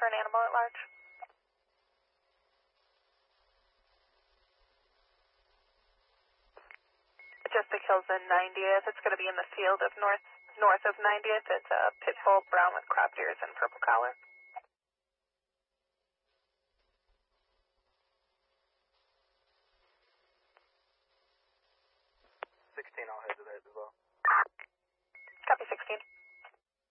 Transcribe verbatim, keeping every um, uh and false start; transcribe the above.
for an animal at large. Majestic Hills in ninetieth. It's going to be in the field of north north of ninetieth. It's a pit bull, brown with cropped ears and purple collar. sixteen, I'll head to that as well. Copy sixteen.